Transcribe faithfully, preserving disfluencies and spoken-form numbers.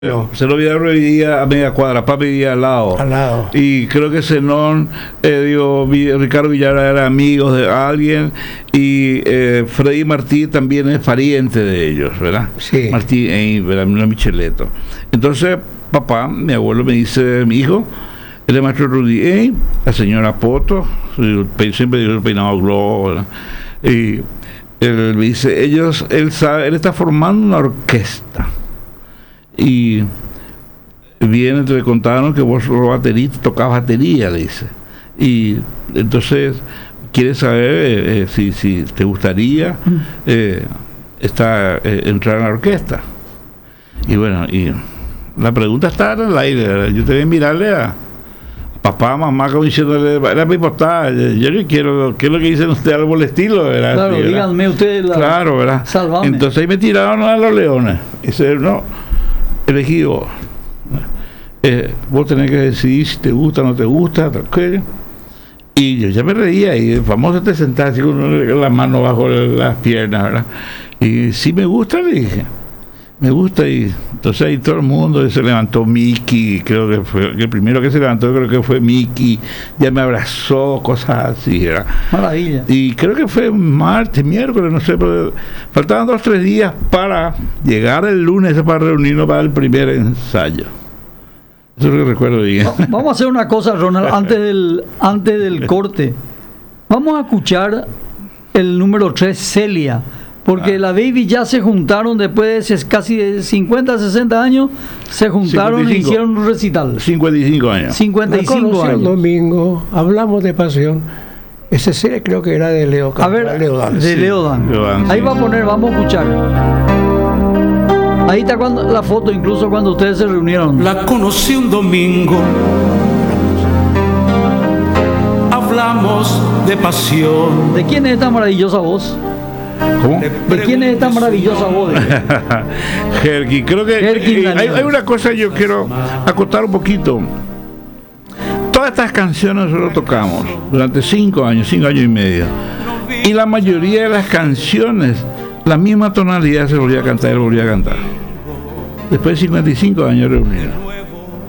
Se lo vivía a media cuadra, papi vivía al lado. Al lado. Y creo que Zenón, eh, digo, Ricardo Villara era amigo de alguien y eh, Freddy Martí también es pariente de ellos, ¿verdad? Sí. Martí, eh, ¿verdad? No Micheleto. Entonces, papá, mi abuelo me dice, mi hijo, el maestro Rudy, eh, la señora Poto, siempre digo el peinado globo, ¿verdad? Y él me dice, ellos, él sabe, él está formando una orquesta. Y viene, te contaron que vos sos baterista, tocabas batería, le dice. Y entonces quiere saber eh, eh, si, si te gustaría eh, estar, eh, entrar en la orquesta. Y bueno, y la pregunta está en el aire. Yo te voy a mirarle a papá, mamá, como diciéndole, era mi papá, yo no quiero, ¿qué es lo que dicen ustedes? Algo por el estilo, ¿verdad? Claro, sí, ¿verdad? díganme ustedes la... Claro, ¿verdad? Salvame. Entonces ahí me tiraron a los leones. Y dice, no, elegido, eh, vos tenés que decidir si te gusta o no te gusta, ¿qué? Y yo ya me reía, y el famoso te sentás así con la mano bajo las piernas, ¿verdad? Y sí me gusta, le dije, me gusta, y entonces ahí todo el mundo se levantó. Mickey, creo que fue el primero que se levantó, creo que fue Mickey, ya me abrazó, cosas así, ¿verdad? Maravilla. Y creo que fue martes, miércoles, no sé, pero faltaban dos, tres días para llegar el lunes para reunirnos para el primer ensayo. Eso es lo que recuerdo bien. Vamos a hacer una cosa, Ronald, antes del, antes del corte. Vamos a escuchar el número tres, Celia. Porque ah. la Baby ya se juntaron después de casi de cincuenta, sesenta años, se juntaron cincuenta y cinco. Y hicieron un recital. cincuenta y cinco años. cincuenta y cinco años. El domingo, hablamos de pasión. Ese serie creo que era de Leo A ver, Leo Dan. de Sí. Leo Dan. Leo Dan, Ahí sí. va a poner, vamos a escuchar. Ahí está cuando, la foto, incluso cuando ustedes se reunieron. La conocí un domingo. Hablamos de pasión. ¿De quién es esta maravillosa voz? ¿Cómo? ¿De quién es esta maravillosa voz? Herky, creo que Herky, eh, hay, hay una cosa que yo quiero acotar un poquito. Todas estas canciones nosotros tocamos durante cinco años, cinco años y medio. Y la mayoría de las canciones, la misma tonalidad se volvía a cantar y volvía a cantar. Después de cincuenta y cinco años reunidos.